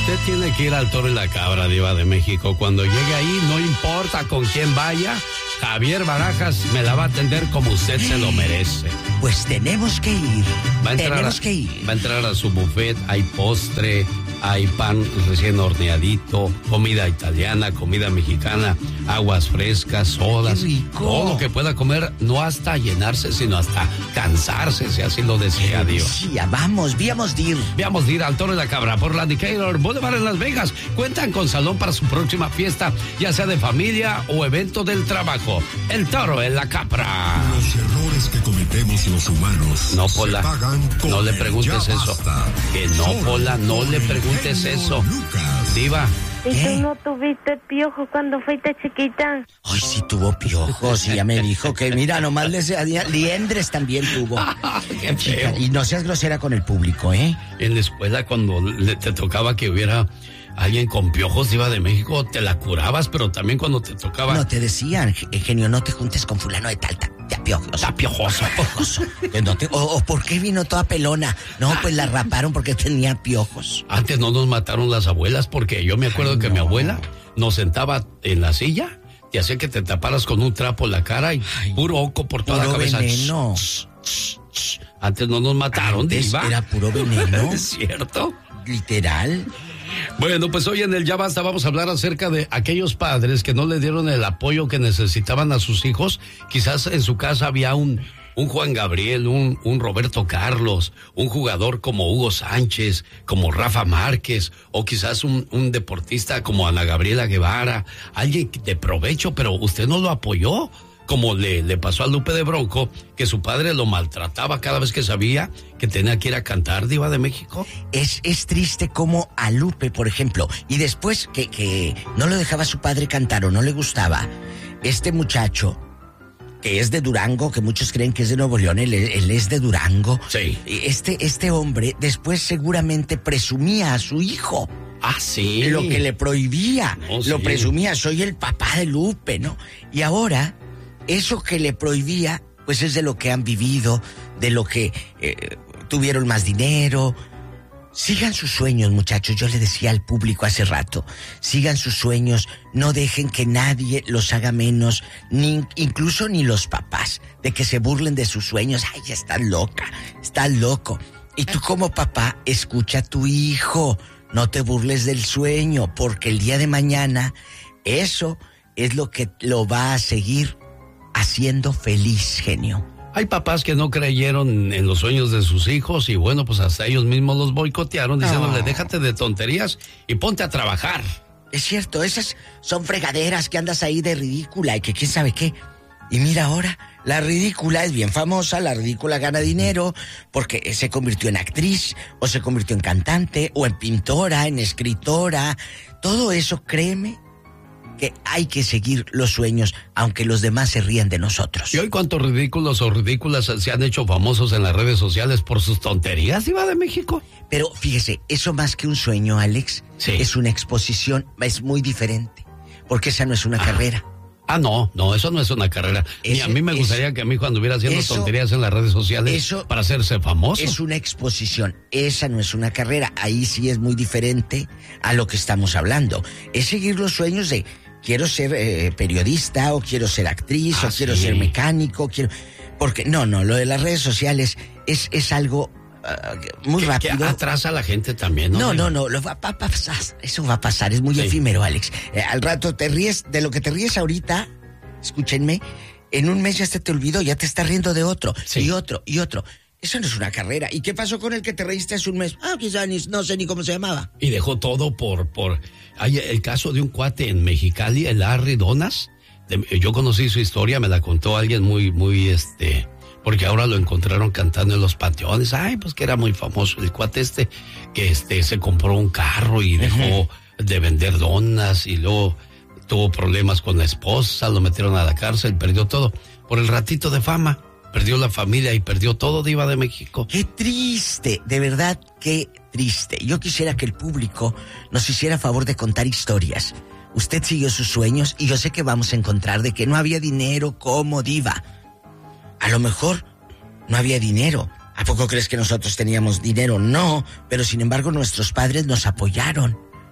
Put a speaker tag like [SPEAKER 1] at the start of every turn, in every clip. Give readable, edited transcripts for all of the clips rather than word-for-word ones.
[SPEAKER 1] Usted tiene que ir al Toro y la Cabra, Diva de México. Cuando llegue ahí, no importa con quién vaya, Javier Barajas me la va a atender como usted se lo merece.
[SPEAKER 2] Pues tenemos que ir.
[SPEAKER 1] Va a entrar a su buffet, hay postre, hay pan recién horneadito, comida italiana, comida mexicana, aguas frescas, sodas.
[SPEAKER 2] ¡Qué rico!
[SPEAKER 1] Todo lo que pueda comer, no hasta llenarse, sino hasta cansarse, si así lo desea Dios.
[SPEAKER 2] Sí, vamos de ir.
[SPEAKER 1] Veamos de ir al Toro y la Cabra por la Decatur Boulevard en Las Vegas. Cuentan con salón para su próxima fiesta, ya sea de familia o evento del trabajo. El Toro en la Cabra.
[SPEAKER 3] Los errores que cometemos los humanos.
[SPEAKER 1] No, Pola,
[SPEAKER 3] se pagan con
[SPEAKER 1] no le preguntes eso. Que no, Pola, no le preguntes eso.
[SPEAKER 3] Lucas.
[SPEAKER 1] Diva.
[SPEAKER 4] ¿Y tú no tuviste piojos cuando fuiste chiquita?
[SPEAKER 2] Ay, sí tuvo piojos y ya me dijo que mira, nomás liendres también tuvo.
[SPEAKER 1] Qué feo.
[SPEAKER 2] Y no seas grosera con el público, ¿eh?
[SPEAKER 1] En la escuela cuando te tocaba que hubiera alguien con piojos, Diva de México, te la curabas, pero también cuando te tocaba...
[SPEAKER 2] No, te decían, genio, no te juntes con fulano de tal, te piojoso.
[SPEAKER 1] Está piojoso.
[SPEAKER 2] O ¿por qué vino toda pelona? No, pues la raparon porque tenía piojos.
[SPEAKER 1] Antes no nos mataron las abuelas porque yo me acuerdo que mi abuela nos sentaba en la silla y hacía que te taparas con un trapo la cara y puro oco por toda la cabeza.
[SPEAKER 2] Veneno.
[SPEAKER 1] Antes no nos mataron, Diva.
[SPEAKER 2] Era puro veneno.
[SPEAKER 1] ¿Es cierto?
[SPEAKER 2] Literal.
[SPEAKER 1] Bueno, pues hoy en el Ya Basta vamos a hablar acerca de aquellos padres que no le dieron el apoyo que necesitaban a sus hijos. Quizás en su casa había un Juan Gabriel, un Roberto Carlos, un jugador como Hugo Sánchez, como Rafa Márquez, o quizás un deportista como Ana Gabriela Guevara, alguien de provecho, pero usted no lo apoyó. Como le pasó a Lupe de Bronco, que su padre lo maltrataba cada vez que sabía que tenía que ir a cantar, Diva de México.
[SPEAKER 2] Es triste como a Lupe, por ejemplo, y después que no lo dejaba su padre cantar o no le gustaba, este muchacho, que es de Durango, que muchos creen que es de Nuevo León, él es de Durango.
[SPEAKER 1] Sí.
[SPEAKER 2] Este hombre después seguramente presumía a su hijo.
[SPEAKER 1] Ah, sí.
[SPEAKER 2] Lo que le prohibía, lo presumía, soy el papá de Lupe, ¿no? Y ahora... eso que le prohibía, pues es de lo que han vivido, de lo que tuvieron más dinero. Sigan sus sueños, muchachos. Yo le decía al público hace rato, sigan sus sueños, no dejen que nadie los haga menos, incluso ni los papás, de que se burlen de sus sueños. Ay, ya estás loca, estás loco. Y tú como papá, escucha a tu hijo, no te burles del sueño, porque el día de mañana, eso es lo que lo va a seguir haciendo feliz, genio.
[SPEAKER 1] Hay papás que no creyeron en los sueños de sus hijos y bueno, pues hasta ellos mismos los boicotearon diciéndole, déjate de tonterías y ponte a trabajar.
[SPEAKER 2] Es cierto, esas son fregaderas que andas ahí de ridícula y que quién sabe qué. Y mira ahora, la ridícula es bien famosa, la ridícula gana dinero porque se convirtió en actriz o se convirtió en cantante o en pintora, en escritora. Todo eso, créeme, que hay que seguir los sueños, aunque los demás se rían de nosotros.
[SPEAKER 1] ¿Y hoy cuántos ridículos o ridículas se han hecho famosos en las redes sociales por sus tonterías, Diva de México?
[SPEAKER 2] Pero fíjese, eso más que un sueño, Alex,
[SPEAKER 1] sí,
[SPEAKER 2] es una exposición, es muy diferente, porque esa no es una carrera.
[SPEAKER 1] No, eso no es una carrera. Ni a mí me gustaría que mi hijo anduviera haciendo tonterías en las redes sociales para hacerse famoso.
[SPEAKER 2] Es una exposición, esa no es una carrera, ahí sí es muy diferente a lo que estamos hablando. Es seguir los sueños de... quiero ser periodista, o quiero ser actriz, o quiero ser mecánico, porque no, lo de las redes sociales es algo muy rápido.
[SPEAKER 1] Que atrasa a la gente también, ¿no?
[SPEAKER 2] No, va a pasar, eso va a pasar, es muy efímero, Alex. Al rato te ríes, de lo que te ríes ahorita, escúchenme, en un mes ya se te olvidó, ya te estás riendo de otro, y otro. Eso no es una carrera. ¿Y qué pasó con el que te reíste hace un mes? Quizá no sé ni cómo se llamaba.
[SPEAKER 1] Y dejó todo por... Hay el caso de un cuate en Mexicali, el Larry Donas. Yo conocí su historia, me la contó alguien muy, porque ahora lo encontraron cantando en los panteones. Ay, pues que era muy famoso el cuate que se compró un carro y dejó de vender donas y luego tuvo problemas con la esposa, lo metieron a la cárcel, perdió todo. Por el ratito de fama. Perdió la familia y perdió todo, Diva de México.
[SPEAKER 2] ¡Qué triste! De verdad, qué triste. Yo quisiera que el público nos hiciera favor de contar historias. Usted siguió sus sueños y yo sé que vamos a encontrar de que no había dinero como Diva. A lo mejor no había dinero. ¿A poco crees que nosotros teníamos dinero? No, pero sin embargo nuestros padres nos apoyaron.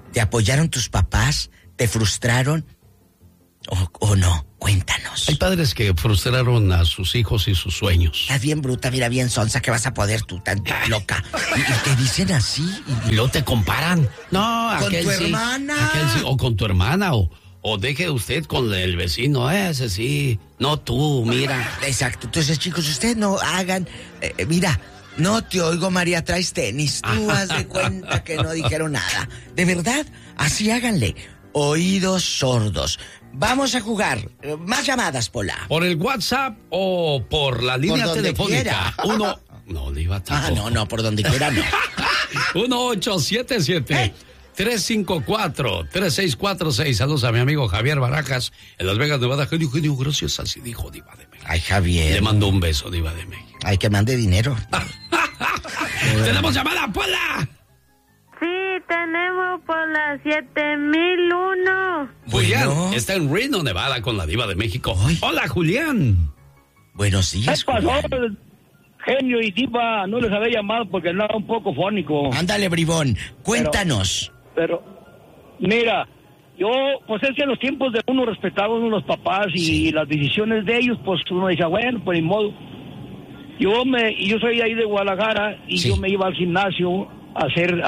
[SPEAKER 2] ¿Te apoyaron tus papás? ¿Te frustraron? ¿O no? Cuéntanos.
[SPEAKER 1] Hay padres que frustraron a sus hijos y sus sueños.
[SPEAKER 2] Estás bien bruta, mira, bien sonsa, que vas a poder tú, tan loca. Y te dicen así.
[SPEAKER 1] Y luego te comparan. No,
[SPEAKER 2] ¿Con
[SPEAKER 1] aquel
[SPEAKER 2] tu
[SPEAKER 1] sí,
[SPEAKER 2] hermana?
[SPEAKER 1] aquel sí, o con tu hermana, o deje usted con el vecino, ese sí. No tú, mira.
[SPEAKER 2] Exacto. Entonces, chicos, ustedes no hagan... mira, no te oigo, María, traes tenis. Tú haz de cuenta que no dijeron nada. De verdad, así háganle. Oídos sordos. Vamos a jugar. Más llamadas, Pola.
[SPEAKER 1] ¿Por el WhatsApp o por la línea telefónica? Uno... No, Diva, tampoco.
[SPEAKER 2] No, por donde quiera no.
[SPEAKER 1] 1877-354-3646. Saludos a mi amigo Javier Barajas en Las Vegas, Nevada. Genio, gracias, así dijo Diva de México.
[SPEAKER 2] Ay, Javier.
[SPEAKER 1] Le mando un beso, Diva de México.
[SPEAKER 2] Ay, que mande dinero.
[SPEAKER 1] ¡Tenemos llamada, Pola!
[SPEAKER 4] Sí, tenemos por la 7001.
[SPEAKER 1] Julián
[SPEAKER 2] Bueno.
[SPEAKER 1] está en Reno, Nevada, con la Diva de México.
[SPEAKER 2] Ay.
[SPEAKER 1] Hola, Julián.
[SPEAKER 2] Buenos días,
[SPEAKER 5] ¿Qué pasó,
[SPEAKER 2] Julián.
[SPEAKER 5] genio y diva? No les había llamado porque andaba un poco fónico.
[SPEAKER 2] Ándale, bribón. Cuéntanos.
[SPEAKER 5] Pero, mira, yo, pues es que en los tiempos de uno respetaba a los papás y
[SPEAKER 2] Sí.
[SPEAKER 5] las decisiones de ellos, pues uno decía, bueno, pues ni modo. Yo soy ahí de Guadalajara y
[SPEAKER 2] Sí.
[SPEAKER 5] yo me iba al gimnasio a hacer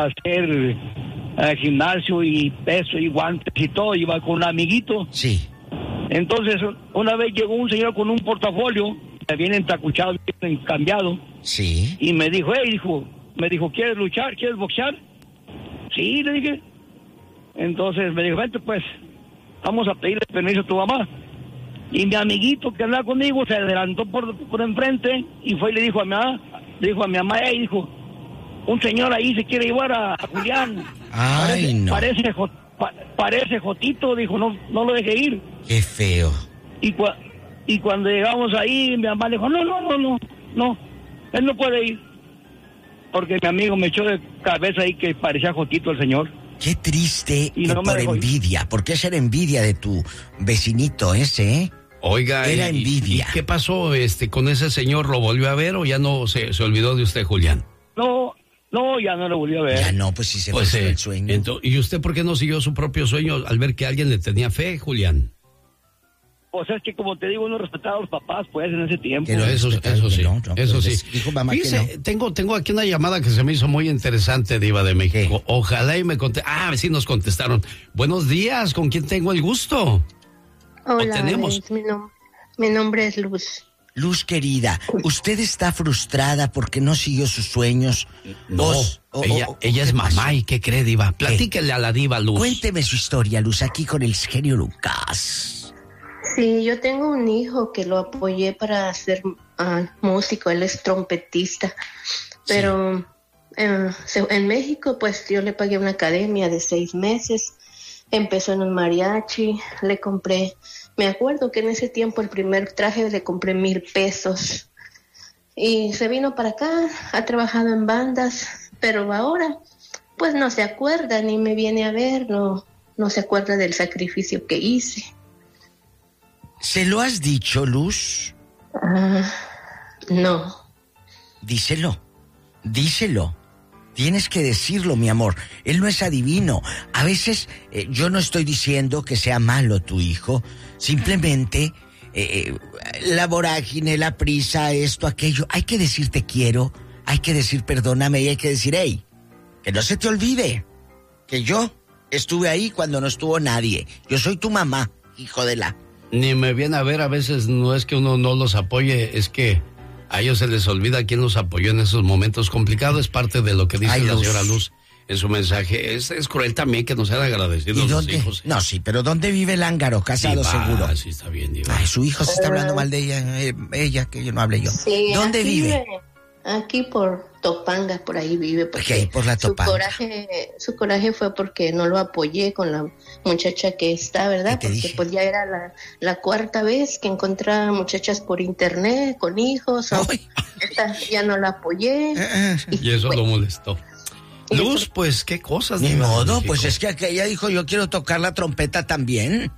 [SPEAKER 5] gimnasio y peso y guantes y todo, iba con un amiguito.
[SPEAKER 2] Sí.
[SPEAKER 5] Entonces, una vez llegó un señor con un portafolio, bien entacuchado, bien cambiado,
[SPEAKER 2] Sí.
[SPEAKER 5] y me dijo, ¿quieres luchar? ¿Quieres boxear? Sí, le dije. Entonces me dijo, vente pues, vamos a pedirle permiso a tu mamá. Y mi amiguito que andaba conmigo se adelantó por enfrente y fue y le dijo a mi mamá, dijo, un señor ahí se quiere llevar a Julián.
[SPEAKER 2] Ay, no.
[SPEAKER 5] Parece Jotito, dijo, no lo deje ir.
[SPEAKER 2] Qué feo.
[SPEAKER 5] Y cuando llegamos ahí, mi mamá le dijo, no, él no puede ir. Porque mi amigo me echó de cabeza ahí que parecía Jotito el señor.
[SPEAKER 2] Qué triste
[SPEAKER 5] Y
[SPEAKER 2] que
[SPEAKER 5] no me
[SPEAKER 2] por
[SPEAKER 5] dejó ir.
[SPEAKER 2] envidia. ¿Por qué ser envidia de tu vecinito ese, eh?
[SPEAKER 1] Oiga,
[SPEAKER 2] Era envidia.
[SPEAKER 1] ¿y qué pasó con ese señor? ¿Lo volvió a ver o ya no se olvidó de usted, Julián?
[SPEAKER 5] No, ya no lo volví a ver.
[SPEAKER 2] Ya no, pues si se
[SPEAKER 1] Pues,
[SPEAKER 2] fue el sueño.
[SPEAKER 1] ¿y usted por qué no siguió su propio sueño al ver que alguien le tenía fe, Julián?
[SPEAKER 5] Pues es que como te digo, uno respetaba a los papás, pues, en ese tiempo.
[SPEAKER 2] Que lo
[SPEAKER 1] Eso
[SPEAKER 2] respetaba,
[SPEAKER 1] sí,
[SPEAKER 2] que no,
[SPEAKER 1] eso
[SPEAKER 2] pues,
[SPEAKER 1] sí.
[SPEAKER 2] dijo mamá
[SPEAKER 1] Fíjese,
[SPEAKER 2] que no.
[SPEAKER 1] tengo aquí una llamada que se me hizo muy interesante, Diva de México.
[SPEAKER 2] ¿Qué?
[SPEAKER 1] Ojalá y me sí nos contestaron. Buenos días, ¿con quién tengo el gusto?
[SPEAKER 4] Hola,
[SPEAKER 1] tenemos?
[SPEAKER 4] Alex, mi nombre es Luz.
[SPEAKER 2] Luz querida, ¿usted está frustrada porque no siguió sus sueños?
[SPEAKER 1] No, ella
[SPEAKER 2] ¿qué
[SPEAKER 1] es mamá
[SPEAKER 2] pasó?
[SPEAKER 1] y ¿qué cree, Diva? Platíquele a la Diva, Luz.
[SPEAKER 2] Cuénteme su historia, Luz, aquí con el genio Lucas.
[SPEAKER 4] Sí, yo tengo un hijo que lo apoyé para ser músico, él es trompetista, pero en México pues yo le pagué una academia de 6 meses, empezó en un mariachi, le compré, me acuerdo que en ese tiempo el primer traje le compré 1,000 pesos y se vino para acá, ha trabajado en bandas, pero ahora pues no se acuerda ni me viene a ver, no se acuerda del sacrificio que hice.
[SPEAKER 2] ¿Se lo has dicho, Luz?
[SPEAKER 4] No.
[SPEAKER 2] Díselo. Tienes que decirlo, mi amor. Él no es adivino. A veces yo no estoy diciendo que sea malo tu hijo. Simplemente la vorágine, la prisa, esto, aquello. Hay que decir te quiero, hay que decir perdóname y hay que decir, hey, que no se te olvide que yo estuve ahí cuando no estuvo nadie. Yo soy tu mamá, hijo de la...
[SPEAKER 1] Ni me viene a ver, a veces no es que uno no los apoye, es que a ellos se les olvida quién los apoyó en esos momentos complicados. Es parte de lo que dice la señora Luz en su mensaje. Es cruel también que nos sean agradecidos los hijos.
[SPEAKER 2] No, sí, pero ¿dónde vive el ángaro? Casado,
[SPEAKER 1] Diva,
[SPEAKER 2] seguro.
[SPEAKER 1] Sí, está bien, Diva.
[SPEAKER 2] Ay, su hijo se está hablando mal de ella, que yo no hable yo.
[SPEAKER 4] Sí,
[SPEAKER 2] ¿Dónde
[SPEAKER 4] aquí
[SPEAKER 2] vive?
[SPEAKER 4] Aquí por Topanga, por ahí vive. Porque
[SPEAKER 2] Ok, por la Topanga.
[SPEAKER 4] Su coraje fue porque no lo apoyé con la muchacha que está, ¿verdad?
[SPEAKER 2] ¿Qué te
[SPEAKER 4] Porque
[SPEAKER 2] dije?
[SPEAKER 4] pues ya era la 4ª vez que encontraba muchachas por internet, con hijos.
[SPEAKER 2] Ay.
[SPEAKER 4] Esta ya no la apoyé.
[SPEAKER 1] Y eso
[SPEAKER 4] pues,
[SPEAKER 1] lo molestó. Luz, pues, qué cosas.
[SPEAKER 2] Ni
[SPEAKER 1] Diva de
[SPEAKER 2] modo,
[SPEAKER 1] México.
[SPEAKER 2] pues es que aquella dijo, yo quiero tocar la trompeta también.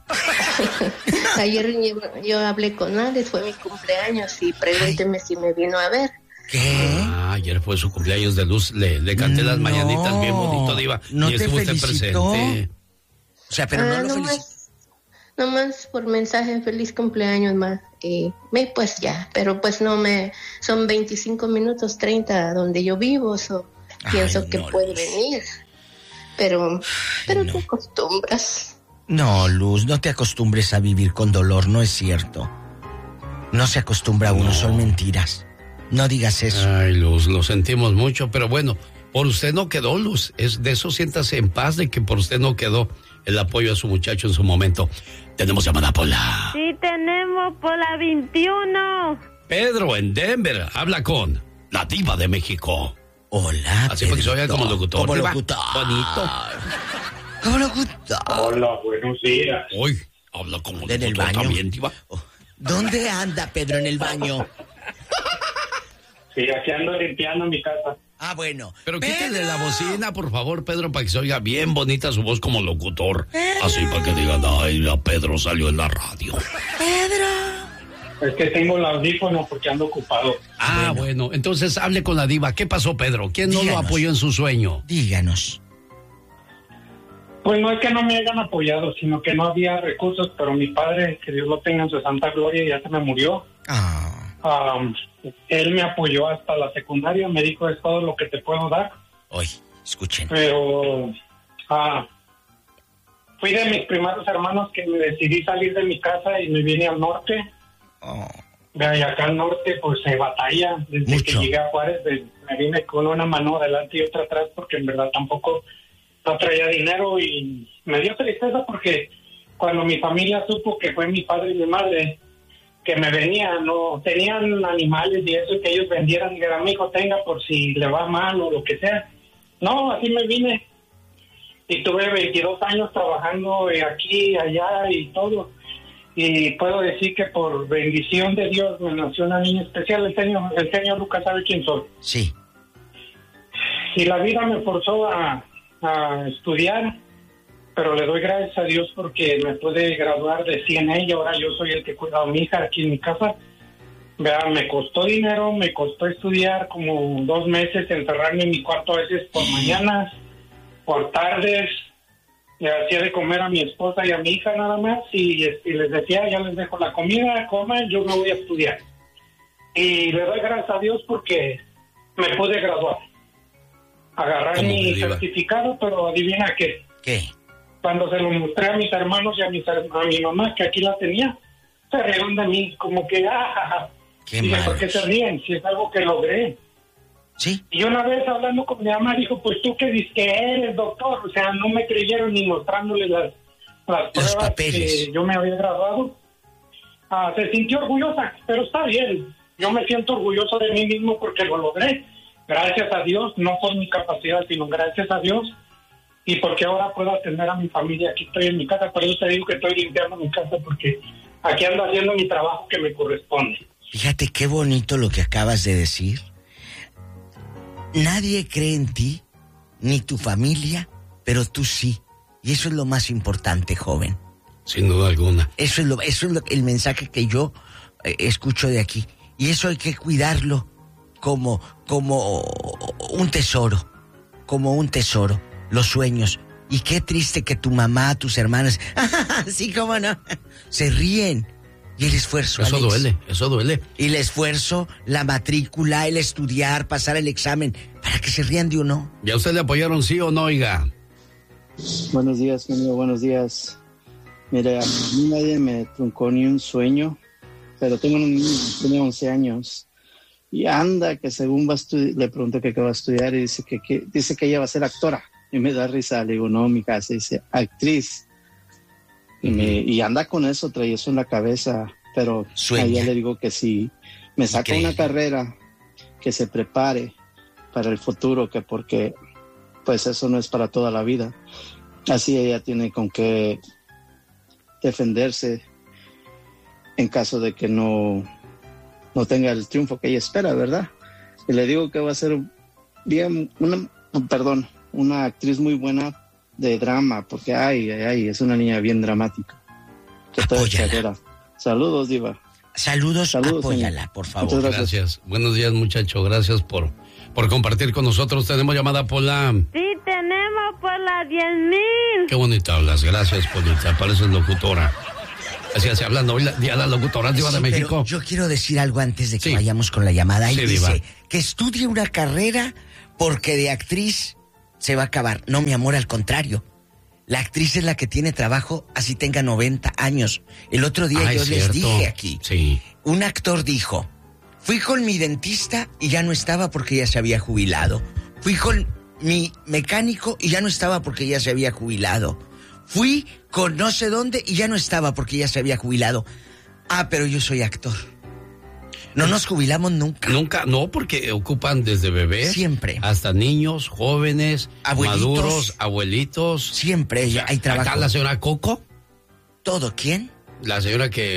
[SPEAKER 4] Ayer yo hablé con Alex, fue mi cumpleaños y pregúnteme si me vino a ver.
[SPEAKER 2] ¿Qué?
[SPEAKER 1] Ayer fue su cumpleaños de Luz, le canté las mañanitas bien bonito, Diva.
[SPEAKER 2] ¿No
[SPEAKER 1] y
[SPEAKER 2] te
[SPEAKER 1] estuvo usted
[SPEAKER 2] felicitó?
[SPEAKER 1] presente.
[SPEAKER 2] O sea, pero no lo felicitó.
[SPEAKER 4] Nomás por mensaje, feliz cumpleaños, ma. Y pues ya, pero pues son 25 minutos, 30 donde yo vivo, pienso que puede venir. Pero te acostumbras.
[SPEAKER 2] No, Luz, no te acostumbres a vivir con dolor, no es cierto. No se acostumbra uno, son mentiras. No digas eso.
[SPEAKER 1] Ay, Luz, lo sentimos mucho, pero bueno, por usted no quedó, Luz. De eso siéntase en paz, de que por usted no quedó el apoyo a su muchacho en su momento. Tenemos llamada, Pola.
[SPEAKER 6] Sí, tenemos Pola 21.
[SPEAKER 1] Pedro, en Denver, habla con la Diva de México.
[SPEAKER 2] Hola,
[SPEAKER 1] así para que se oiga como locutor.
[SPEAKER 2] Como locutor.
[SPEAKER 1] Bonito.
[SPEAKER 2] Como locutor.
[SPEAKER 7] Hola, buenos días.
[SPEAKER 1] Hoy habla como locutor
[SPEAKER 2] en el baño.
[SPEAKER 1] También, Diva.
[SPEAKER 2] ¿Dónde anda Pedro en el baño?
[SPEAKER 7] Sí, aquí ando limpiando mi casa.
[SPEAKER 2] Ah, bueno.
[SPEAKER 1] Pero quítale la bocina, por favor, Pedro, para que se oiga bien bonita su voz como locutor. Pedro. Así para que digan, ay, Pedro salió en la radio.
[SPEAKER 2] Pedro.
[SPEAKER 7] Es que tengo el audífono porque ando ocupado.
[SPEAKER 1] Ah, bueno. Entonces hable con la Diva. ¿Qué pasó, Pedro? ¿Quién no lo apoyó en su sueño?
[SPEAKER 2] Díganos.
[SPEAKER 7] Pues no es que no me hayan apoyado, sino que no había recursos, pero mi padre, que Dios lo tenga en su santa gloria, ya se me murió. Él me apoyó hasta la secundaria, me dijo, es todo lo que te puedo dar.
[SPEAKER 2] Hoy, escuchen.
[SPEAKER 7] Pero fui de mis primeros hermanos que me decidí salir de mi casa y me vine al norte. Y acá al norte pues se batalla. Desde mucho. Que llegué a Juárez me vine con una mano adelante y otra atrás porque en verdad tampoco no traía dinero y me dio tristeza porque cuando mi familia supo que fue mi padre y mi madre que me venían, no tenían animales y eso que ellos vendieran, y era, mi hijo, tenga por si le va mal o lo que sea. No, así me vine y tuve 22 años trabajando aquí, allá y todo, y puedo decir que por bendición de Dios me nació una niña especial. El señor Lucas sabe quién soy.
[SPEAKER 2] Sí.
[SPEAKER 7] Y la vida me forzó a estudiar, pero le doy gracias a Dios porque me pude graduar de CNA y ahora yo soy el que cuida a mi hija aquí en mi casa. Vean, me costó dinero, me costó estudiar como 2 meses, encerrarme en mi cuarto a veces por mañanas, por tardes. Le hacía de comer a mi esposa y a mi hija nada más y les decía, ya les dejo la comida, coman, yo me voy a estudiar. Y le doy gracias a Dios porque me pude graduar. Agarrar mi certificado, pero adivina qué.
[SPEAKER 2] ¿Qué?
[SPEAKER 7] Cuando se lo mostré a mis hermanos y a mi mamá, que aquí la tenía, se rieron de mí, como que,
[SPEAKER 2] Qué
[SPEAKER 7] dije, ¿por qué se ríen? Si es algo que logré.
[SPEAKER 2] Sí.
[SPEAKER 7] Y una vez hablando con mi mamá, dijo, pues tú que dices que eres doctor, o sea, no me creyeron ni mostrándole las pruebas
[SPEAKER 2] papeles
[SPEAKER 7] que yo me había graduado. Se sintió orgullosa, pero está bien. Yo me siento orgulloso de mí mismo porque lo logré. Gracias a Dios, no por mi capacidad, sino gracias a Dios. Y porque ahora puedo atender a mi familia. Aquí estoy en mi casa, por eso te digo que estoy limpiando mi casa, porque aquí ando haciendo mi trabajo que me corresponde.
[SPEAKER 2] Fíjate qué bonito lo que acabas de decir. Nadie cree en ti, ni tu familia, pero tú sí. Y eso es lo más importante, joven.
[SPEAKER 1] Sin duda alguna.
[SPEAKER 2] Eso es el mensaje que yo escucho de aquí. Y eso hay que cuidarlo como un tesoro. Como un tesoro. Los sueños. Y qué triste que tu mamá, tus hermanas, sí, cómo no, se ríen. Y el esfuerzo,
[SPEAKER 1] Eso
[SPEAKER 2] Alex.
[SPEAKER 1] eso duele.
[SPEAKER 2] Y el esfuerzo, la matrícula, el estudiar, pasar el examen, para que se rían de uno.
[SPEAKER 1] ¿Ya usted le apoyaron, sí o no, oiga?
[SPEAKER 8] Buenos días, mi amigo, buenos días. Mire, a mí nadie me truncó ni un sueño, pero tengo un niño, tiene 11 años. Y anda, que según va a estudiar, le pregunto que qué va a estudiar y dice que ella va a ser actora. Y me da risa, le digo, no, mi casa, se dice actriz. Y anda con eso, trae eso en la cabeza, pero a ella le digo que si me saca una carrera, que se prepare para el futuro, que porque pues eso no es para toda la vida. Así ella tiene con qué defenderse en caso de que no tenga el triunfo que ella espera, ¿verdad? Y le digo que va a ser una actriz muy buena de drama, porque es una niña bien dramática. Que toda carrera. Saludos, Diva.
[SPEAKER 2] Saludos, apóyala, por favor.
[SPEAKER 1] Muchas gracias. Buenos días, muchacho. Gracias por compartir con nosotros. ¿Tenemos llamada, Pola?
[SPEAKER 6] Sí, tenemos por las 10,000.
[SPEAKER 1] Qué bonita hablas. Gracias, Polita. Pareces locutora. Así hablando hoy, día de la locutora, Diva de México.
[SPEAKER 2] Yo quiero decir algo antes de que vayamos con la llamada. Ahí dice Diva, que estudie una carrera porque de actriz se va a acabar. No, mi amor, al contrario. La actriz es la que tiene trabajo así tenga 90 años. El otro día yo les dije aquí.
[SPEAKER 1] Sí.
[SPEAKER 2] Un actor dijo, fui con mi dentista y ya no estaba porque ya se había jubilado. Fui con mi mecánico y ya no estaba porque ya se había jubilado. Fui con no sé dónde y ya no estaba porque ya se había jubilado. Ah, pero yo soy actor. No nos jubilamos nunca.
[SPEAKER 1] Nunca, no, porque ocupan desde bebés.
[SPEAKER 2] Siempre.
[SPEAKER 1] Hasta niños, jóvenes,
[SPEAKER 2] abuelitos,
[SPEAKER 1] maduros, abuelitos.
[SPEAKER 2] Siempre hay trabajo.
[SPEAKER 1] ¿Acá la señora Coco?
[SPEAKER 2] ¿Todo quién?
[SPEAKER 1] La señora que